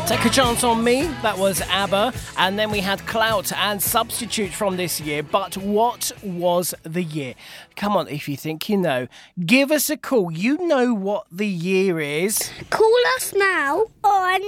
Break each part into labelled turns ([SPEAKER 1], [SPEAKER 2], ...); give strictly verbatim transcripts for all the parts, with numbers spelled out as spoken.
[SPEAKER 1] Take a Chance on Me, that was ABBA, and then we had Clout and Substitute from this year. But what was the year? Come on, if you think you know, give us a call. You know what the year is.
[SPEAKER 2] Call us now on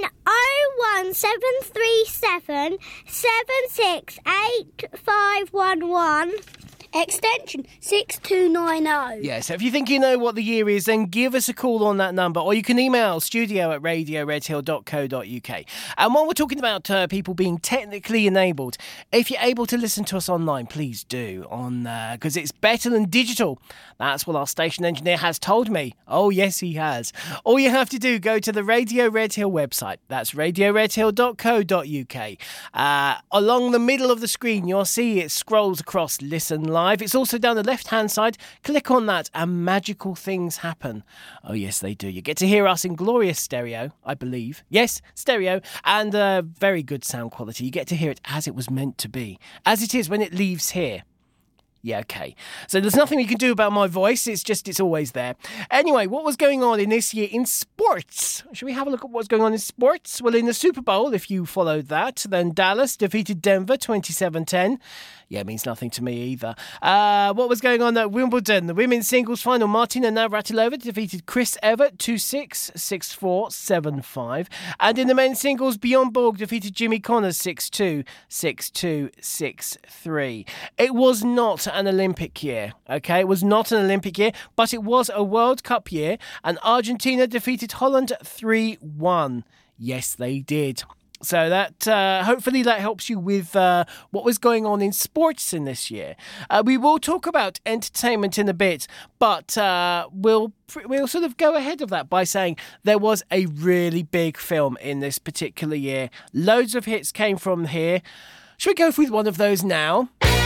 [SPEAKER 2] oh one seven three seven, seven six eight five one one. Extension six two nine oh.
[SPEAKER 1] Yeah, so if you think you know what the year is, then give us a call on that number, or you can email studio at radio red hill dot co dot uk. And while we're talking about uh, people being technically enabled, if you're able to listen to us online, please do, on because uh, it's better than digital. That's what our station engineer has told me. Oh, yes, he has. All you have to do, go to the Radio Red Hill website. That's radio red hill dot co dot uk. Uh, along the middle of the screen, you'll see it scrolls across Listen Live. It's also down the left-hand side. Click on that and magical things happen. Oh, yes, they do. You get to hear us in glorious stereo, I believe. Yes, stereo, and uh, very good sound quality. You get to hear it as it was meant to be, as it is when it leaves here. Yeah, okay. So there's nothing we can do about my voice. It's just, it's always there. Anyway, what was going on in this year in sports? Should we have a look at what's going on in sports? Well, in the Super Bowl, if you followed that, then Dallas defeated Denver twenty-seven ten. Yeah, it means nothing to me either. Uh, what was going on at Wimbledon? The women's singles final, Martina Navratilova defeated Chris Evert two six, six four, seven five. And in the men's singles, Bjorn Borg defeated Jimmy Connors six two, six two, six three. It was not an Olympic year, okay? It was not an Olympic year, but it was a World Cup year, and Argentina defeated Holland three one. Yes, they did. So that uh, hopefully that helps you with uh, what was going on in sports in this year. Uh, we will talk about entertainment in a bit, but uh, we'll we'll sort of go ahead of that by saying there was a really big film in this particular year. Loads of hits came from here. Should we go with one of those now?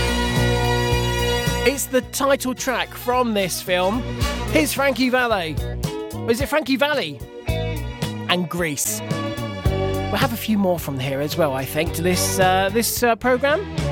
[SPEAKER 1] It's the title track from this film. Here's Frankie Valli. Or is it Frankie Valli? And Grease. We'll have a few more from here as well, I think, to this uh, this uh, programme.